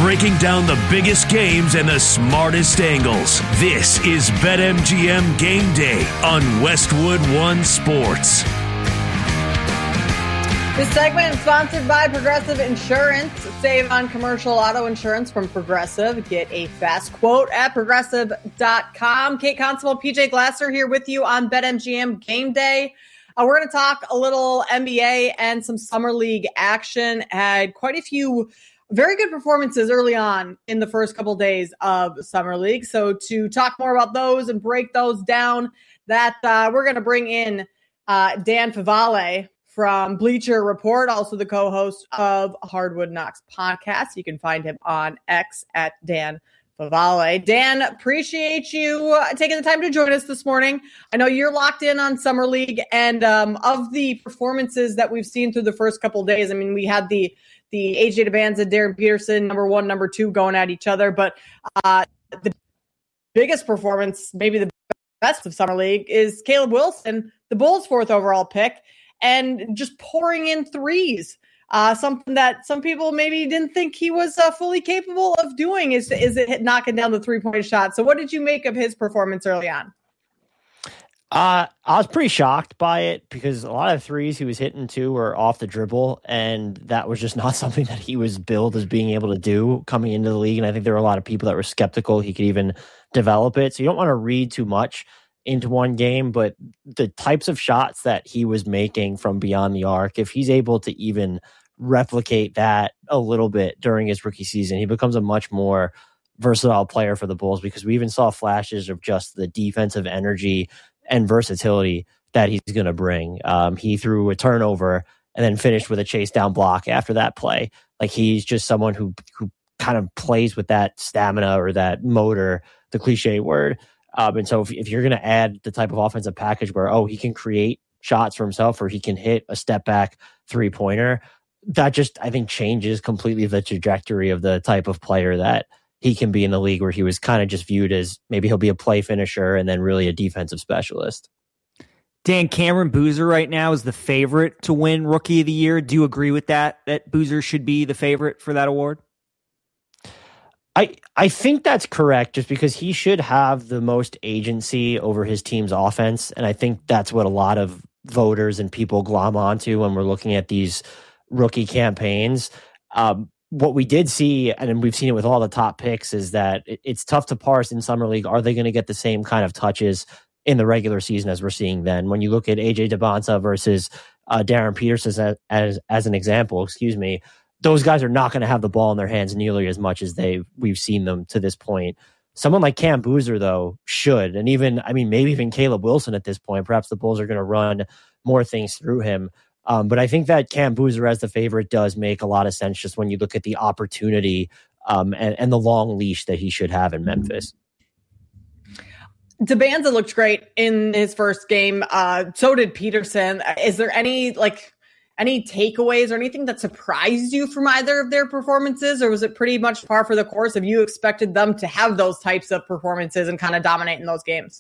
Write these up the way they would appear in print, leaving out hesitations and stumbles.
breaking down the biggest games and the smartest angles. This is BetMGM Game Day on Westwood One Sports. This segment is sponsored by Progressive Insurance. Save on commercial auto insurance from Progressive. Get a fast quote at Progressive.com. Kate Constable, PJ Glasser here with you on BetMGM Game Day. We're going to talk a little NBA and some Summer League action. Had quite a few very good performances early on in the first couple days of Summer League. So to talk more about those and break those down, we're going to bring in Dan Favale from Bleacher Report, also the co-host of Hardwood Knocks podcast. You can find him on X at Dan Favale. Dan, appreciate you taking the time to join us this morning. I know you're locked in on Summer League, and of the performances that we've seen through the first couple of days, I mean, we had the AJ Debanza, Darren Peterson, number 1, number 2 going at each other, but the biggest performance, maybe the best of Summer League, is Caleb Wilson, the Bulls' 4th overall pick, and just pouring in threes. Something that some people maybe didn't think he was fully capable of doing is it knocking down the 3-point shot. So what did you make of his performance early on? I was pretty shocked by it because a lot of threes he was hitting too were off the dribble, and that was just not something that he was billed as being able to do coming into the league. And I think there were a lot of people that were skeptical he could even develop it. So you don't want to read too much into one game, but the types of shots that he was making from beyond the arc, if he's able to even replicate that a little bit during his rookie season, he becomes a much more versatile player for the Bulls, because we even saw flashes of just the defensive energy and versatility that he's going to bring. He threw a turnover and then finished with a chase down block after that play. Like, he's just someone who kind of plays with that stamina or that motor, the cliche word. And so if you're going to add the type of offensive package where, he can create shots for himself or he can hit a step back 3-pointer, that just, I think, changes completely the trajectory of the type of player that he can be in the league, where he was kind of just viewed as maybe he'll be a play finisher and then really a defensive specialist. Dan, Cameron Boozer right now is the favorite to win Rookie of the Year. Do you agree with that Boozer should be the favorite for that award? I think that's correct, just because he should have the most agency over his team's offense. And I think that's what a lot of voters and people glom onto when we're looking at these rookie campaigns. What we did see, and we've seen it with all the top picks, is that it's tough to parse in Summer League. Are they going to get the same kind of touches in the regular season as we're seeing then? When you look at AJ Debanza versus Darren Peterson as an example, those guys are not going to have the ball in their hands nearly as much as we've seen them to this point. Someone like Cam Boozer, though, should. And maybe even Caleb Wilson at this point. Perhaps the Bulls are going to run more things through him. But I think that Cam Boozer as the favorite does make a lot of sense, just when you look at the opportunity and the long leash that he should have in Memphis. Debanza looked great in his first game. So did Peterson. Is there any takeaways or anything that surprised you from either of their performances, or was it pretty much par for the course? Have you expected them to have those types of performances and kind of dominate in those games?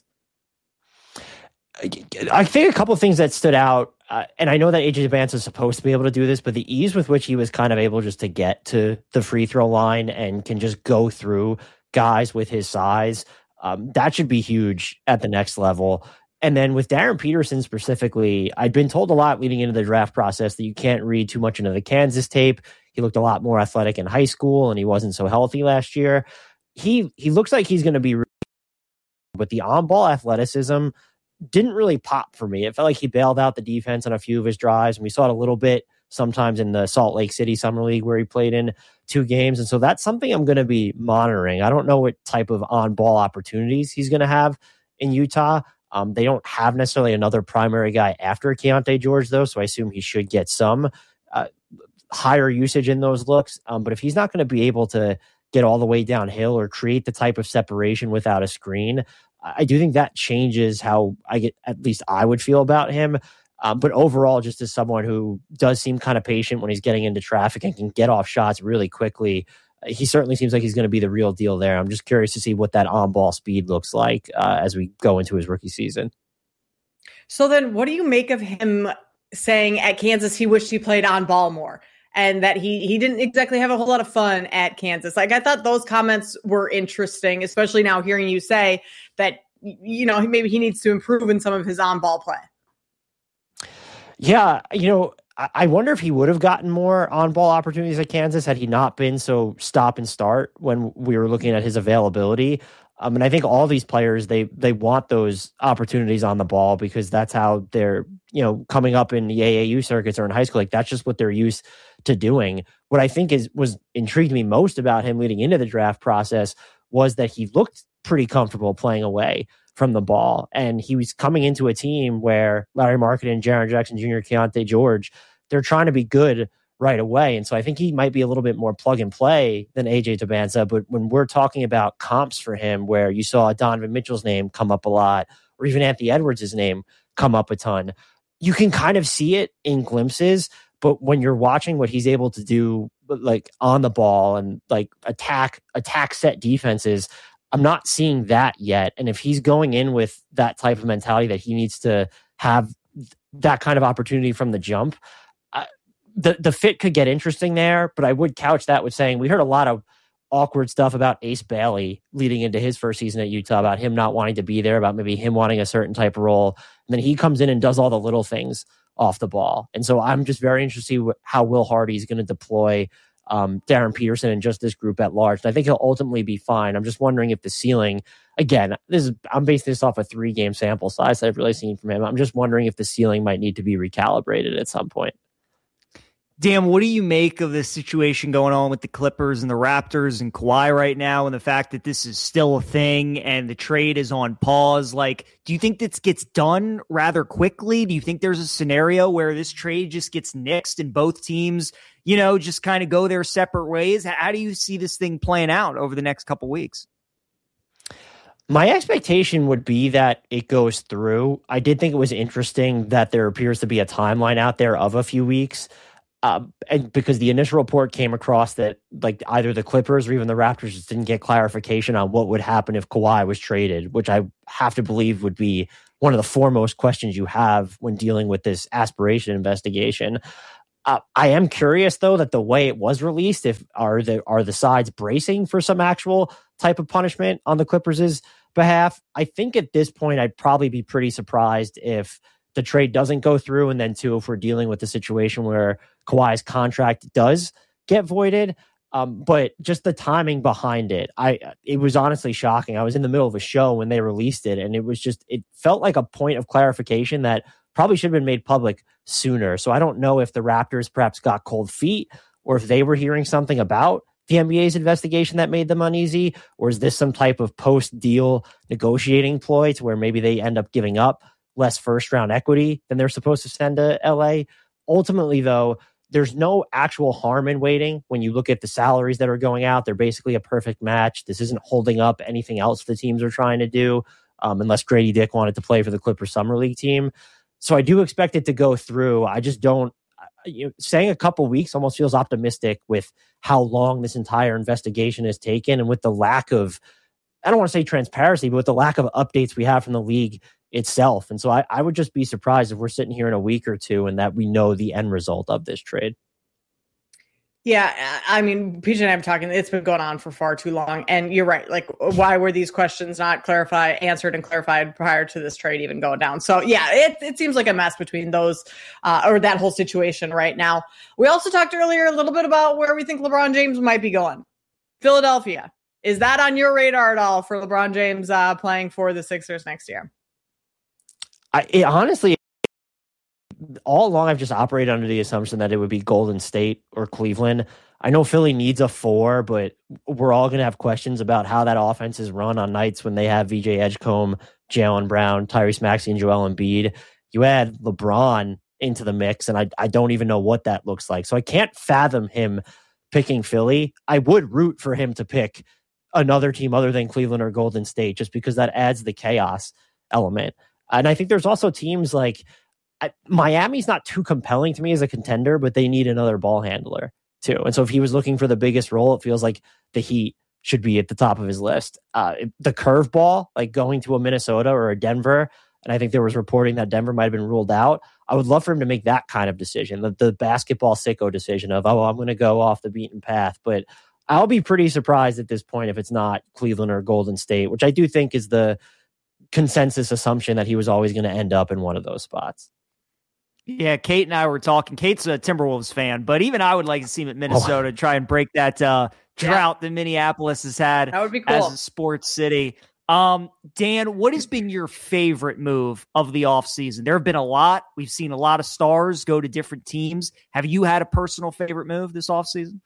I think a couple of things that stood out, and I know that AJ Debanza is supposed to be able to do this, but the ease with which he was kind of able just to get to the free throw line and can just go through guys with his size, that should be huge at the next level. And then with Darren Peterson specifically, I'd been told a lot leading into the draft process that you can't read too much into the Kansas tape. He looked a lot more athletic in high school, and he wasn't so healthy last year. He looks like he's going to be, but the on-ball athleticism didn't really pop for me. It felt like he bailed out the defense on a few of his drives, and we saw it a little bit sometimes in the Salt Lake City Summer League where he played in 2 games. And so that's something I'm going to be monitoring. I don't know what type of on-ball opportunities he's going to have in Utah. They don't have necessarily another primary guy after Keontae George, though, so I assume he should get some higher usage in those looks. But if he's not going to be able to get all the way downhill or create the type of separation without a screen, I do think that changes how at least I would feel about him. But overall, just as someone who does seem kind of patient when he's getting into traffic and can get off shots really quickly, he certainly seems like he's going to be the real deal there. I'm just curious to see what that on-ball speed looks like as we go into his rookie season. So then what do you make of him saying at Kansas he wished he played on ball more? and that he didn't exactly have a whole lot of fun at Kansas. Like, I thought those comments were interesting, especially now hearing you say that, you know, maybe he needs to improve in some of his on-ball play. Yeah, you know, I wonder if he would have gotten more on-ball opportunities at Kansas had he not been so stop and start when we were looking at his availability. And I think all these players, they want those opportunities on the ball because that's how they're, you know, coming up in the AAU circuits or in high school. Like, that's just what they're used to doing. What I think was intrigued me most about him leading into the draft process was that he looked pretty comfortable playing away from the ball. And he was coming into a team where Larry Markkanen, Jaren Jackson Jr., Keontae George, they're trying to be good right away. And so I think he might be a little bit more plug and play than AJ Dybantsa. But when we're talking about comps for him, where you saw Donovan Mitchell's name come up a lot, or even Anthony Edwards' name come up a ton, you can kind of see it in glimpses. But when you're watching what he's able to do, like on the ball and like attack set defenses, I'm not seeing that yet. And if he's going in with that type of mentality that he needs to have that kind of opportunity from the jump, the fit could get interesting there. But I would couch that with saying we heard a lot of awkward stuff about Ace Bailey leading into his first season at Utah, about him not wanting to be there, about maybe him wanting a certain type of role. And then he comes in and does all the little things off the ball. And so I'm just very interested to see how Will Hardy is going to deploy Darren Peterson and just this group at large. And I think he'll ultimately be fine. I'm just wondering if the ceiling, again, I'm basing this off a 3-game sample size that I've really seen from him. I'm just wondering if the ceiling might need to be recalibrated at some point. Dan, what do you make of this situation going on with the Clippers and the Raptors and Kawhi right now, and the fact that this is still a thing and the trade is on pause? Like, do you think this gets done rather quickly? Do you think there's a scenario where this trade just gets nixed and both teams, you know, just kind of go their separate ways? How do you see this thing playing out over the next couple weeks? My expectation would be that it goes through. I did think it was interesting that there appears to be a timeline out there of a few weeks. And because the initial report came across that like either the Clippers or even the Raptors just didn't get clarification on what would happen if Kawhi was traded, which I have to believe would be one of the foremost questions you have when dealing with this aspiration investigation. I am curious, though, that the way it was released, if are the sides bracing for some actual type of punishment on the Clippers' behalf. I think at this point, I'd probably be pretty surprised if the trade doesn't go through, and then too, if we're dealing with the situation where Kawhi's contract does get voided. But just the timing behind it, it was honestly shocking. I was in the middle of a show when they released it, and it felt like a point of clarification that probably should have been made public sooner. So I don't know if the Raptors perhaps got cold feet, or if they were hearing something about the NBA's investigation that made them uneasy, or is this some type of post-deal negotiating ploy to where maybe they end up giving up less first-round equity than they're supposed to send to LA. Ultimately, though, there's no actual harm in waiting. When you look at the salaries that are going out, they're basically a perfect match. This isn't holding up anything else the teams are trying to do, unless Grady Dick wanted to play for the Clippers Summer League team. So I do expect it to go through. I just don't, saying a couple weeks almost feels optimistic with how long this entire investigation has taken, and with the lack of, I don't want to say transparency, but with the lack of updates we have from the league itself. And so I would just be surprised if we're sitting here in a week or two and that we know the end result of this trade. Yeah, I mean, PJ and I have been talking, it's been going on for far too long. And you're right. Like, why were these questions not answered and clarified prior to this trade even going down? So yeah, it seems like a mess between those, or that whole situation right now. We also talked earlier a little bit about where we think LeBron James might be going. Philadelphia. Is that on your radar at all for LeBron James playing for the Sixers next year? Honestly, all along I've just operated under the assumption that it would be Golden State or Cleveland. I know Philly needs a 4, but we're all going to have questions about how that offense is run on nights when they have VJ Edgecombe, Jaylen Brown, Tyrese Maxey, and Joel Embiid. You add LeBron into the mix, and I don't even know what that looks like. So I can't fathom him picking Philly. I would root for him to pick another team other than Cleveland or Golden State, just because that adds the chaos element. And I think there's also teams like Miami's not too compelling to me as a contender, but they need another ball handler too. And so if he was looking for the biggest role, it feels like the Heat should be at the top of his list. The curveball, like going to a Minnesota or a Denver, and I think there was reporting that Denver might have been ruled out. I would love for him to make that kind of decision, the basketball sicko decision of, I'm going to go off the beaten path. But I'll be pretty surprised at this point if it's not Cleveland or Golden State, which I do think is the consensus assumption that he was always going to end up in one of those spots. Yeah, Kate and I were talking. Kate's a Timberwolves fan, but even I would like to see him at Minnesota try and break that drought that Minneapolis has had that would be cool. as a sports city. Dan, what has been your favorite move of the offseason? There have been a lot. We've seen a lot of stars go to different teams. Have you had a personal favorite move this offseason?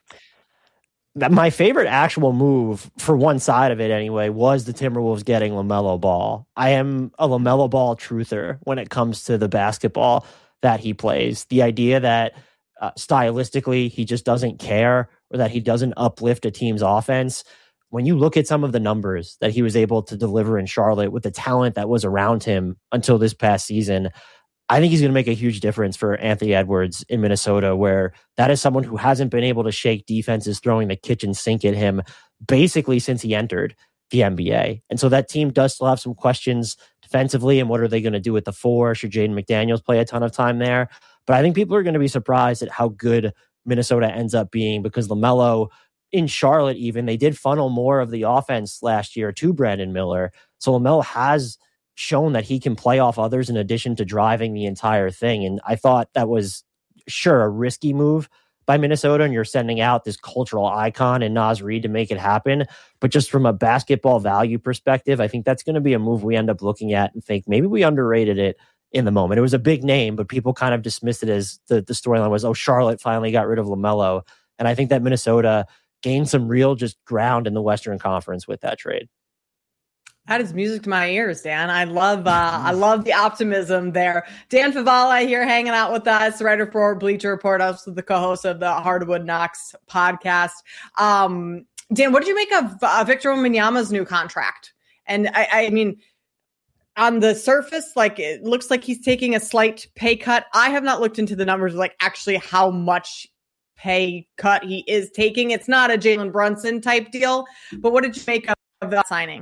My favorite actual move, for one side of it anyway, was the Timberwolves getting LaMelo Ball. I am a LaMelo Ball truther when it comes to the basketball that he plays. The idea that stylistically he just doesn't care, or that he doesn't uplift a team's offense. When you look at some of the numbers that he was able to deliver in Charlotte with the talent that was around him until this past season, I think he's going to make a huge difference for Anthony Edwards in Minnesota, where that is someone who hasn't been able to shake defenses throwing the kitchen sink at him basically since he entered the NBA. And so that team does still have some questions defensively, and what are they going to do with the four? Should Jaden McDaniels play a ton of time there? But I think people are going to be surprised at how good Minnesota ends up being, because LaMelo in Charlotte, even, they did funnel more of the offense last year to Brandon Miller. So LaMelo has shown that he can play off others in addition to driving the entire thing. And I thought that was sure a risky move by Minnesota, and you're sending out this cultural icon in Naz Reid to make it happen. But just from a basketball value perspective, I think that's going to be a move we end up looking at and think maybe we underrated it in the moment. It was a big name, but people kind of dismissed it as the storyline was, Charlotte finally got rid of LaMelo. And I think that Minnesota gained some real just ground in the Western Conference with that trade. That is music to my ears, Dan. I love the optimism there. Dan Favala here hanging out with us, writer for Bleacher Report, also the co-host of the Hardwood Knocks podcast. Dan, what did you make of Victor Wembanyama's new contract? And I mean, on the surface, like, it looks like he's taking a slight pay cut. I have not looked into the numbers, like actually how much pay cut he is taking. It's not a Jalen Brunson type deal, but what did you make of that signing?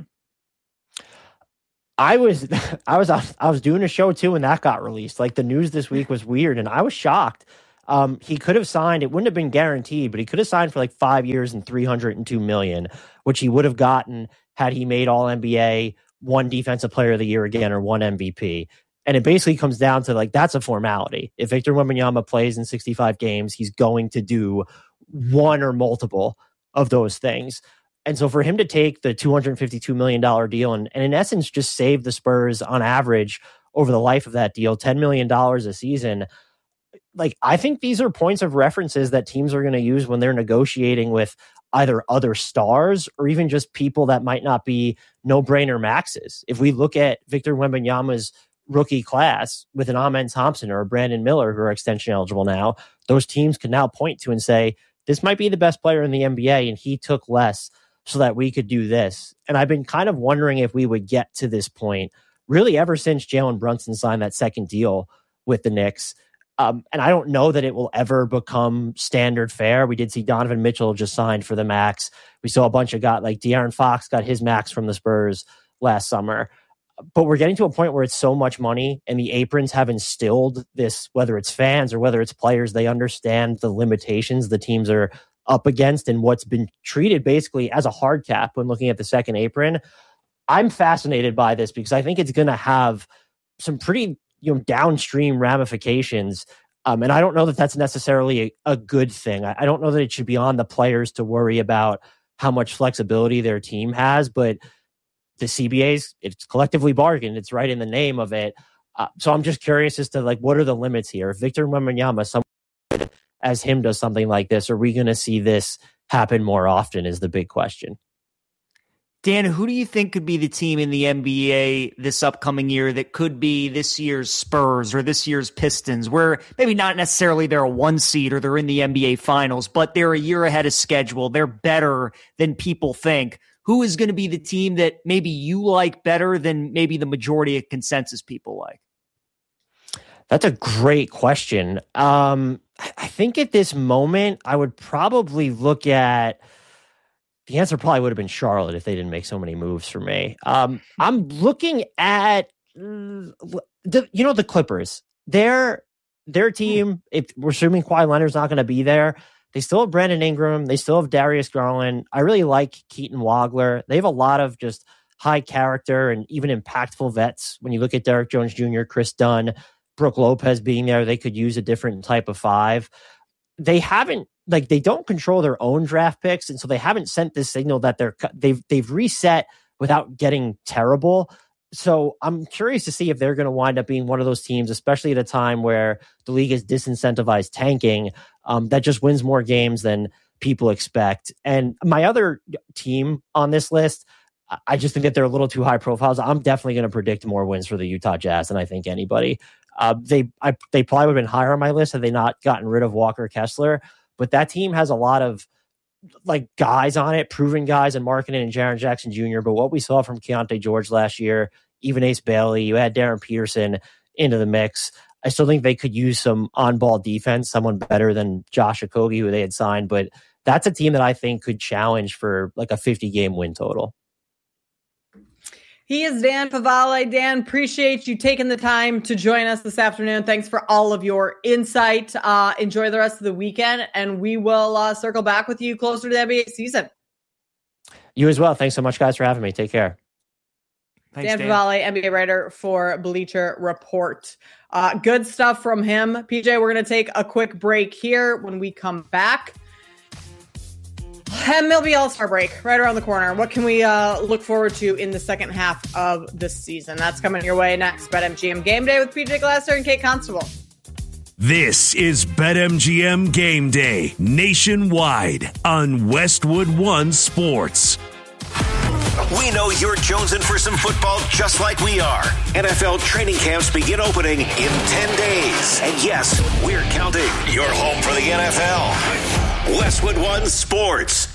I was doing a show too, and that got released. Like, the news this week was weird, and I was shocked. He could have signed, it wouldn't have been guaranteed, but he could have signed for like 5 years and $302 million, which he would have gotten had he made All NBA, one Defensive Player of the Year again, or one MVP. And it basically comes down to, like, that's a formality. If Victor Wembanyama plays in 65 games, he's going to do one or multiple of those things. And so for him to take the $252 million deal and in essence just save the Spurs on average over the life of that deal, $10 million a season, like, I think these are points of references that teams are going to use when they're negotiating with either other stars or even just people that might not be no-brainer maxes. If we look at Victor Wembanyama's rookie class with an Amen Thompson or a Brandon Miller who are extension eligible now, those teams can now point to and say, this might be the best player in the NBA and he took less so that we could do this. And I've been kind of wondering if we would get to this point really ever since Jalen Brunson signed that second deal with the Knicks. And I don't know that it will ever become standard fare. We did see Donovan Mitchell just signed for the max. We saw a bunch of guys like De'Aaron Fox got his max from the Spurs last summer. But we're getting to a point where it's so much money, and the aprons have instilled this, whether it's fans or whether it's players, they understand the limitations the teams are up against and what's been treated basically as a hard cap when looking at the second apron. I'm fascinated by this because I think it's going to have some pretty downstream ramifications. And I don't know that that's necessarily a good thing. I don't know that it should be on the players to worry about how much flexibility their team has, but the CBA's, it's collectively bargained. It's right in the name of it. So I'm just curious as to, like, what are the limits here? If Victor Wembanyama, someone as him, does something like this, are we going to see this happen more often is the big question. Dan, who do you think could be the team in the NBA this upcoming year that could be this year's Spurs or this year's Pistons, where maybe not necessarily they're a 1 seed or they're in the NBA Finals, but they're a year ahead of schedule. They're better than people think. Who is going to be the team that maybe you like better than maybe the majority of consensus people like? That's a great question. I think at this moment, I would probably look at, the answer probably would have been Charlotte if they didn't make so many moves for me. I'm looking at the Clippers, their team, if we're assuming Kawhi Leonard's not going to be there, they still have Brandon Ingram. They still have Darius Garland. I really like Keaton Wagler. They have a lot of just high character and even impactful vets. When you look at Derek Jones Jr., Chris Dunn, Brooke Lopez being there, they could use a different type of five. They don't control their own draft picks, and so they haven't sent this signal that they've reset without getting terrible. So I'm curious to see if they're going to wind up being one of those teams, especially at a time where the league is disincentivized tanking, that just wins more games than people expect. And my other team on this list, I just think that they're a little too high profiles. I'm definitely going to predict more wins for the Utah Jazz than I think anybody. They probably would have been higher on my list had they not gotten rid of Walker Kessler. But that team has a lot of guys on it, proven guys in Markkanen and Jaren Jackson Jr. But what we saw from Keontae George last year, even Ace Bailey, you add Darren Peterson into the mix. I still think they could use some on-ball defense, someone better than Josh Okogie, who they had signed. But that's a team that I think could challenge for a 50-game win total. He is Dan Favale. Dan, appreciate you taking the time to join us this afternoon. Thanks for all of your insight. Enjoy the rest of the weekend, and we will circle back with you closer to the NBA season. You as well. Thanks so much, guys, for having me. Take care. Thanks, Dan Favale, NBA writer for Bleacher Report. Good stuff from him. PJ, we're going to take a quick break here. When we come back, MLB All-Star break right around the corner. What can we look forward to in the second half of this season? That's coming your way next. BetMGM Game Day with PJ Glasser and Kate Constable. This is BetMGM Game Day nationwide on Westwood One Sports. We know you're jonesing for some football just like we are. NFL training camps begin opening in 10 days. And yes, we're counting. You're home for the NFL. Westwood One Sports.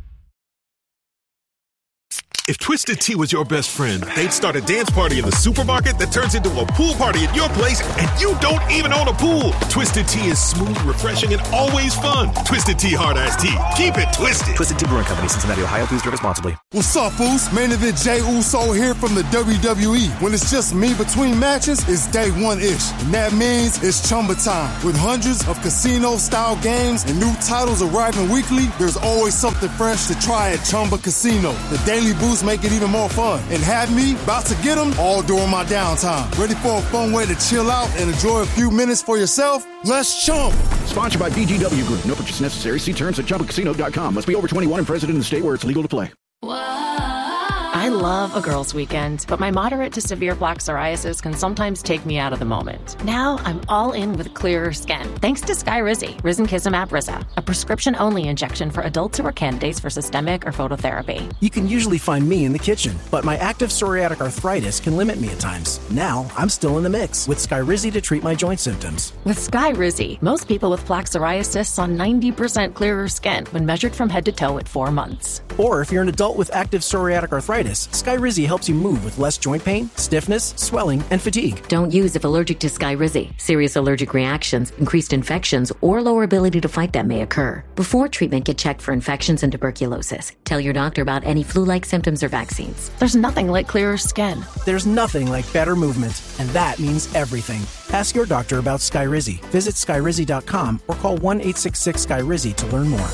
If Twisted Tea was your best friend, they'd start a dance party in the supermarket that turns into a pool party at your place, and you don't even own a pool. Twisted Tea is smooth, refreshing, and always fun. Twisted Tea Hard Iced Tea. Keep it twisted. Twisted Tea Brewing Company, Cincinnati, Ohio. Please drink responsibly. What's up, fools? Main event Jey Uso here from the WWE. When it's just me between matches, it's day one-ish. And that means it's Chumba time. With hundreds of casino-style games and new titles arriving weekly, there's always something fresh to try at Chumba Casino. The daily boosts make it even more fun. And have me about to get them all during my downtime. Ready for a fun way to chill out and enjoy a few minutes for yourself? Let's chump. Sponsored by VGW Group. No purchase necessary. See terms at ChumbaCasino.com. Must be over 21 and present in the state where it's legal to play. I love a girls' weekend, but my moderate to severe plaque psoriasis can sometimes take me out of the moment. Now I'm all in with clearer skin, thanks to Skyrizi, Risankizumab Rizza, a prescription-only injection for adults who are candidates for systemic or phototherapy. You can usually find me in the kitchen, but my active psoriatic arthritis can limit me at times. Now I'm still in the mix with Skyrizi to treat my joint symptoms. With Skyrizi, most people with plaque psoriasis saw 90% clearer skin when measured from head to toe at 4 months. Or if you're an adult with active psoriatic arthritis, Skyrizi helps you move with less joint pain, stiffness, swelling, and fatigue. Don't use if allergic to Skyrizi. Serious allergic reactions, increased infections, or lower ability to fight them may occur. Before treatment, get checked for infections and tuberculosis. Tell your doctor about any flu-like symptoms or vaccines. There's nothing like clearer skin. There's nothing like better movement, and that means everything. Ask your doctor about Skyrizi. Visit Skyrizi.com or call 1-866-SKYRIZI to learn more.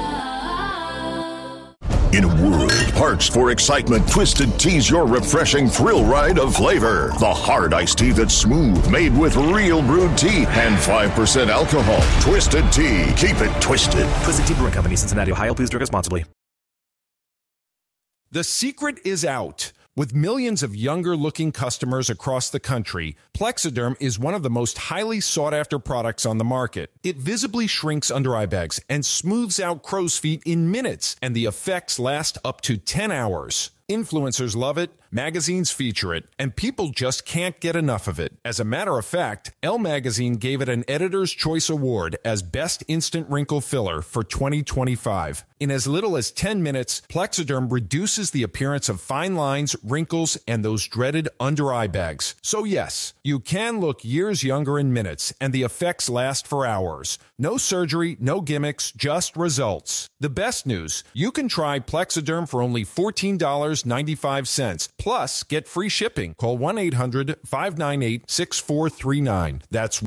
In a world parched for excitement, Twisted Tea's your refreshing thrill ride of flavor. The hard iced tea that's smooth, made with real brewed tea and 5% alcohol. Twisted Tea. Keep it twisted. Twisted Tea Brewing Company, Cincinnati, Ohio. Please drink responsibly. The secret is out. With millions of younger-looking customers across the country, Plexiderm is one of the most highly sought-after products on the market. It visibly shrinks under eye bags and smooths out crow's feet in minutes, and the effects last up to 10 hours. Influencers love it, magazines feature it, and people just can't get enough of it. As a matter of fact, Elle Magazine gave it an Editor's Choice Award as Best Instant Wrinkle Filler for 2025. In as little as 10 minutes, Plexiderm reduces the appearance of fine lines, wrinkles, and those dreaded under-eye bags. So yes, you can look years younger in minutes, and the effects last for hours. No surgery, no gimmicks, just results. The best news, you can try Plexiderm for only $14.95. Plus, get free shipping. Call 1-800-598-6439. That's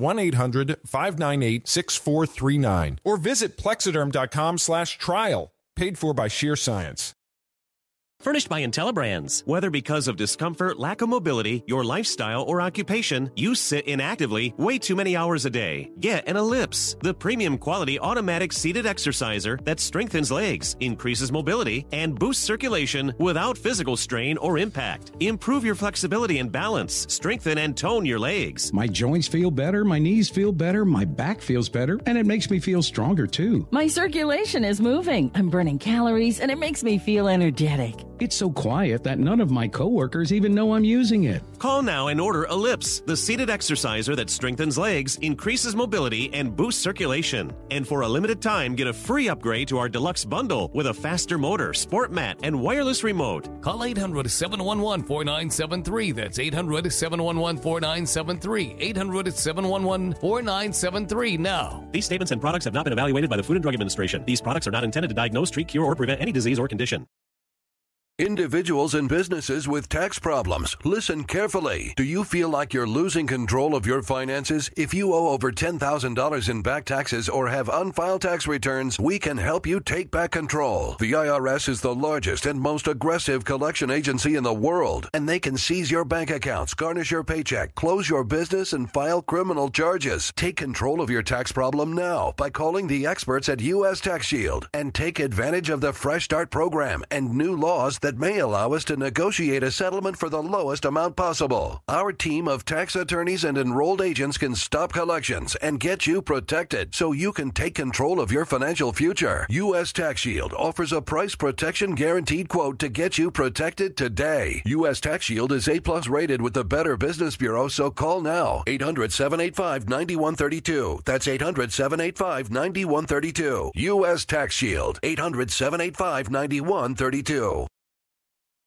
1-800-598-6439. Or visit plexiderm.com/trial. Paid for by Sheer Science. Furnished by IntelliBrands. Whether because of discomfort, lack of mobility, your lifestyle, or occupation, you sit inactively way too many hours a day. Get an Ellipse, the premium quality automatic seated exerciser that strengthens legs, increases mobility, and boosts circulation without physical strain or impact. Improve your flexibility and balance, strengthen and tone your legs. My joints feel better, my knees feel better, my back feels better, and it makes me feel stronger too. My circulation is moving, I'm burning calories, and it makes me feel energetic. It's so quiet that none of my coworkers even know I'm using it. Call now and order Ellipse, the seated exerciser that strengthens legs, increases mobility, and boosts circulation. And for a limited time, get a free upgrade to our deluxe bundle with a faster motor, sport mat, and wireless remote. Call 800-711-4973. That's 800-711-4973. 800-711-4973 now. These statements and products have not been evaluated by the Food and Drug Administration. These products are not intended to diagnose, treat, cure, or prevent any disease or condition. Individuals and businesses with tax problems, listen carefully. Do you feel like you're losing control of your finances? If you owe over $10,000 in back taxes or have unfiled tax returns, we can help you take back control. The IRS is the largest and most aggressive collection agency in the world, and they can seize your bank accounts, garnish your paycheck, close your business, and file criminal charges. Take control of your tax problem now by calling the experts at U.S. Tax Shield and take advantage of the Fresh Start program and new laws that may allow us to negotiate a settlement for the lowest amount possible. Our team of tax attorneys and enrolled agents can stop collections and get you protected so you can take control of your financial future. U.S. Tax Shield offers a price protection guaranteed quote to get you protected today. U.S. Tax Shield is A+ rated with the Better Business Bureau, so call now. 800-785-9132. That's 800-785-9132. U.S. Tax Shield. 800-785-9132.